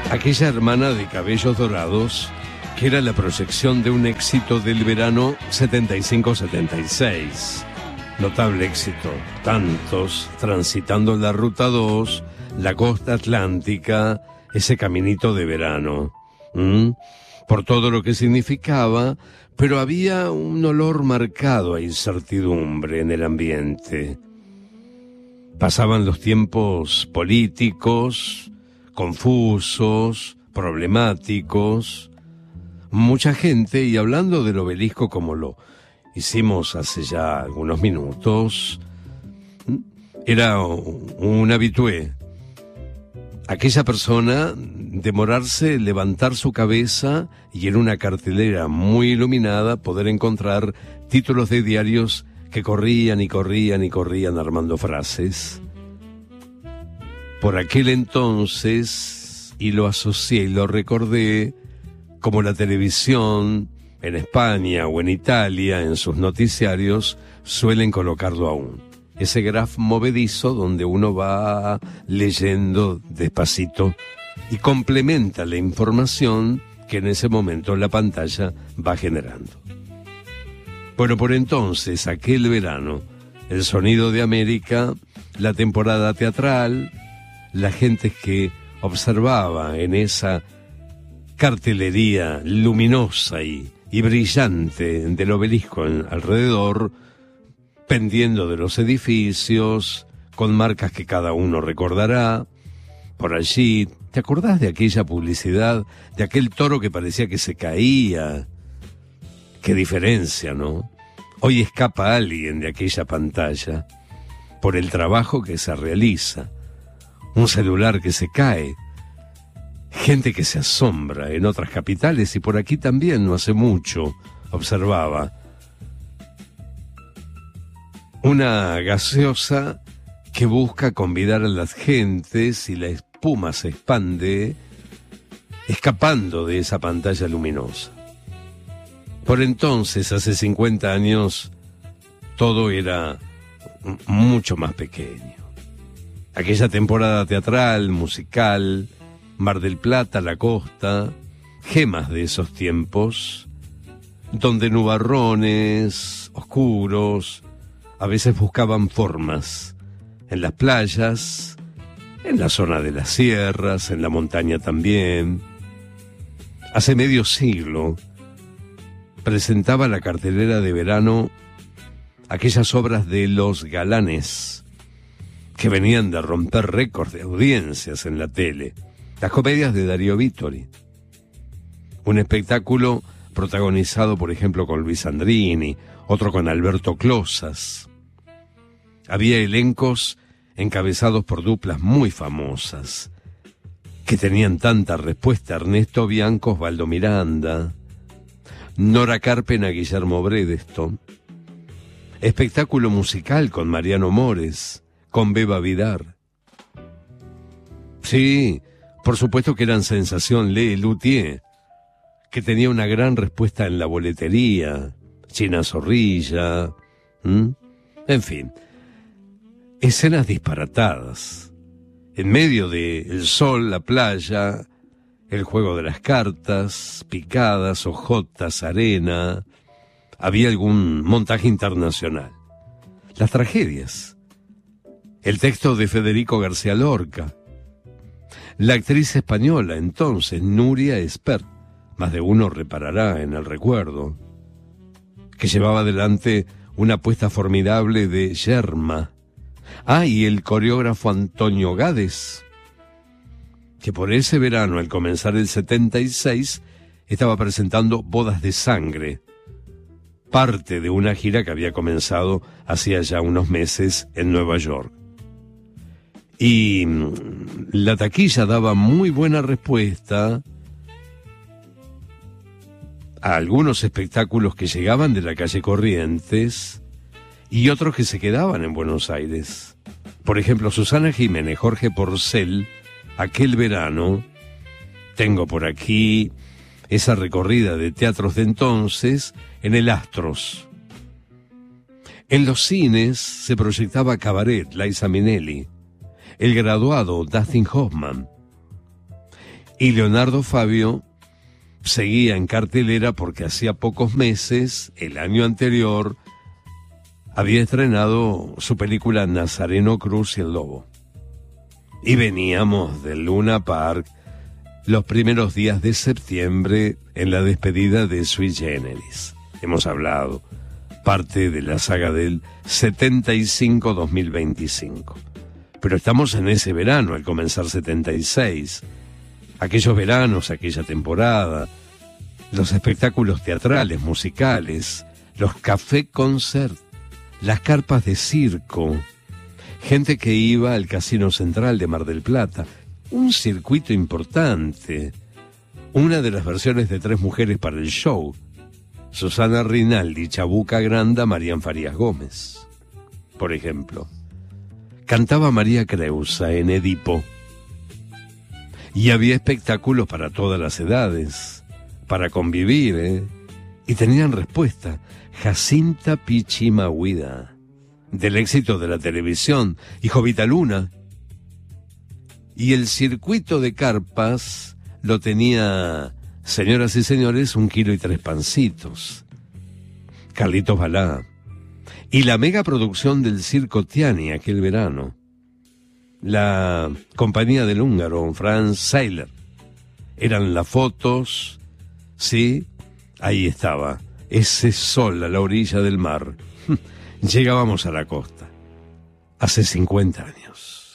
Aquella hermana de cabellos dorados, que era la proyección de un éxito del verano 75-76. Notable éxito, tantos, transitando la Ruta 2, la costa atlántica, ese caminito de verano. Por todo lo que significaba, pero había un olor marcado a incertidumbre en el ambiente. Pasaban los tiempos políticos, confusos, problemáticos. Mucha gente, y hablando del obelisco como lo hicimos hace ya algunos minutos, era un habitué. Aquella persona demorarse, levantar su cabeza y en una cartelera muy iluminada poder encontrar títulos de diarios que corrían y corrían y corrían armando frases. Por aquel entonces, y lo asocié y lo recordé, como la televisión en España o en Italia, en sus noticiarios, suelen colocarlo aún. Ese graph movedizo donde uno va leyendo despacito y complementa la información que en ese momento la pantalla va generando. Bueno, por entonces, aquel verano, el sonido de América, la temporada teatral, la gente que observaba en esa cartelería luminosa y brillante del obelisco alrededor, pendiendo de los edificios, con marcas que cada uno recordará. Por allí, ¿te acordás de aquella publicidad, de aquel toro que parecía que se caía? Qué diferencia, ¿no? Hoy escapa alguien de aquella pantalla por el trabajo que se realiza. Un celular que se cae. Gente que se asombra en otras capitales y por aquí también no hace mucho observaba una gaseosa que busca convidar a las gentes y la espuma se expande escapando de esa pantalla luminosa. Por entonces, hace 50 años, todo era mucho más pequeño. Aquella temporada teatral, musical, Mar del Plata, la costa, gemas de esos tiempos, donde nubarrones oscuros a veces buscaban formas en las playas, en la zona de las sierras, en la montaña también. Hace medio siglo presentaba la cartelera de verano aquellas obras de Los Galanes que venían de romper récords de audiencias en la tele. Las comedias de Darío Vittori. Un espectáculo protagonizado, por ejemplo, con Luis Andrini, otro con Alberto Closas. Había elencos encabezados por duplas muy famosas, que tenían tanta respuesta: Ernesto Bianco, Osvaldo Miranda, Nora Carpena, Guillermo Bredeston. Espectáculo musical con Mariano Mores, con Beba Vidar. Sí, por supuesto que eran sensación Le Luthier, que tenía una gran respuesta en la boletería, China Zorrilla, en fin, escenas disparatadas. En medio de el sol, la playa, el juego de las cartas, picadas, hojotas, arena, había algún montaje internacional. Las tragedias, el texto de Federico García Lorca, la actriz española entonces, Nuria Espert, más de uno reparará en el recuerdo, que llevaba adelante una apuesta formidable de Yerma. Y el coreógrafo Antonio Gades, que por ese verano, al comenzar el 76, estaba presentando Bodas de Sangre, parte de una gira que había comenzado hacía ya unos meses en Nueva York. Y la taquilla daba muy buena respuesta a algunos espectáculos que llegaban de la calle Corrientes y otros que se quedaban en Buenos Aires. Por ejemplo, Susana Jiménez, Jorge Porcel, aquel verano, tengo por aquí esa recorrida de teatros de entonces en el Astros. En los cines se proyectaba Cabaret, Liza Minnelli, El Graduado, Dustin Hoffman. Y Leonardo Fabio seguía en cartelera porque hacía pocos meses, el año anterior, había estrenado su película Nazareno Cruz y el Lobo. Y veníamos del Luna Park los primeros días de septiembre en la despedida de Sui Generis. Hemos hablado parte de la saga del 75-2025. Pero estamos en ese verano, al comenzar 76. Aquellos veranos, aquella temporada, los espectáculos teatrales, musicales, los café-concert, las carpas de circo, gente que iba al Casino Central de Mar del Plata, un circuito importante, una de las versiones de 3 mujeres para el show, Susana Rinaldi, Chabuca Granda, Marían Farías Gómez, por ejemplo. Cantaba María Creusa en Edipo. Y había espectáculos para todas las edades, para convivir, y tenían respuesta. Jacinta Pichimahuida, del éxito de la televisión, y Jovita Luna. Y el circuito de carpas lo tenía, señoras y señores, 1 kilo y 3 pancitos. Carlitos Balá. Y la mega producción del Circo Tiani aquel verano. La compañía del húngaro Franz Seiler. Eran las fotos, sí, ahí estaba, ese sol a la orilla del mar. Llegábamos a la costa, hace 50 años.